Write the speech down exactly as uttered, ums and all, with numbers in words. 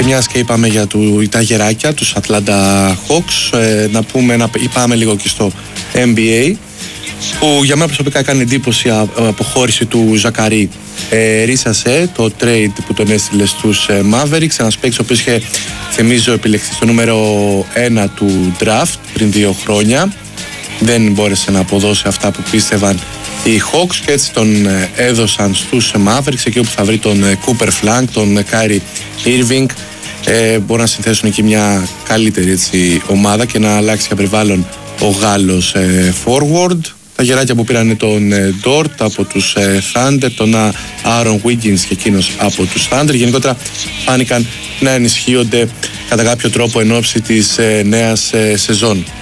μιας και είπαμε για του, τα γεράκια, τους Atlanta Hawks, ε, να πούμε, να πάμε λίγο και στο N B A, που για μένα προσωπικά έκανε εντύπωση η αποχώρηση του Ζακαρί ε, Ρίσασε, το trade που τον έστειλε στους ε, Mavericks, ένας παίκτης ο οποίος είχε, θυμίζω, επιλεχθεί στο νούμερο ένα του draft πριν δύο χρόνια. Δεν μπόρεσε να αποδώσει αυτά που πίστευαν οι Hawks και έτσι τον ε, έδωσαν στους Mavericks, εκεί όπου θα βρει τον ε, Cooper Flank, τον ε, Kyrie Irving. Ε, μπορούν να συνθέσουν εκεί μια καλύτερη έτσι, ομάδα και να αλλάξει για περιβάλλον ο Γάλλος ε, forward. Τα γεράκια που πήραν τον ε, Dort από τους ε, Thunder, τον ε, Aaron Wiggins και εκείνος από τους Thunder. Γενικότερα φάνηκαν να ενισχύονται κατά κάποιο τρόπο εν ώψη της ε, νέας ε, σεζόν.